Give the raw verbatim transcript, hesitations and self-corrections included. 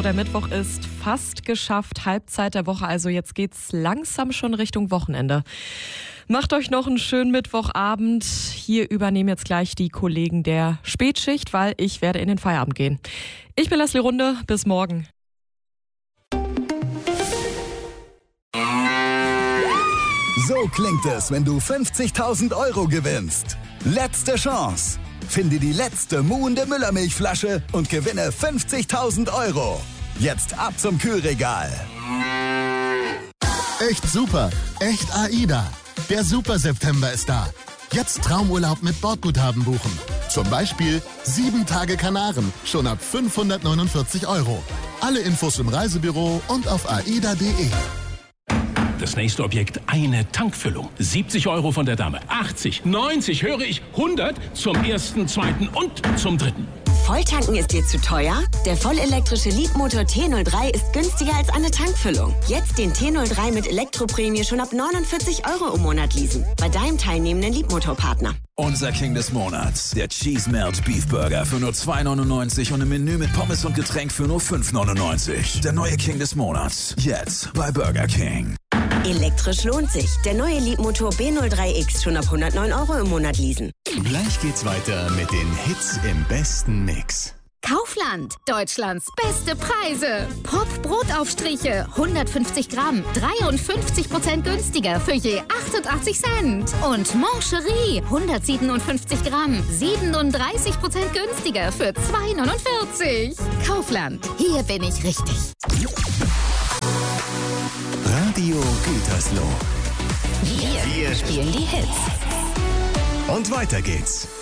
So, der Mittwoch ist fast geschafft, Halbzeit der Woche, also jetzt geht's langsam schon Richtung Wochenende. Macht euch noch einen schönen Mittwochabend. Hier übernehmen jetzt gleich die Kollegen der Spätschicht, weil ich werde in den Feierabend gehen. Ich bin Leslie Runde, bis morgen. So klingt es, wenn du fünfzigtausend Euro gewinnst. Letzte Chance. Finde die letzte muhende Müllermilchflasche und gewinne fünfzigtausend Euro. Jetzt ab zum Kühlregal. Echt super, echt AIDA. Der Super-September ist da. Jetzt Traumurlaub mit Bordguthaben buchen. Zum Beispiel sieben Tage Kanaren, schon ab fünfhundertneunundvierzig Euro. Alle Infos im Reisebüro und auf aida punkt de. Das nächste Objekt, eine Tankfüllung. siebzig Euro von der Dame. achtzig, neunzig, höre ich, hundert zum ersten, zweiten und zum dritten. Volltanken ist dir zu teuer? Der vollelektrische Leapmotor T null drei ist günstiger als eine Tankfüllung. Jetzt den T null drei mit Elektroprämie schon ab neunundvierzig Euro im Monat leasen. Bei deinem teilnehmenden Leapmotor-Partner. Unser King des Monats, der Cheese Melt Beef Burger für nur zwei neunundneunzig und im Menü mit Pommes und Getränk für nur fünf neunundneunzig. Der neue King des Monats, jetzt bei Burger King. Elektrisch lohnt sich. Der neue Leapmotor B null drei X schon ab hundertneun Euro im Monat leasen. Gleich geht's weiter mit den Hits im besten Mix. Kaufland, Deutschlands beste Preise. Pop Brotaufstriche, hundertfünfzig Gramm, dreiundfünfzig Prozent günstiger für je achtundachtzig Cent. Und Mancherie, hundertsiebenundfünfzig Gramm, siebenunddreißig Prozent günstiger für zwei neunundvierzig. Kaufland, hier bin ich richtig. Radio Gütersloh. Wir, Wir spielen die Hits. Und weiter geht's.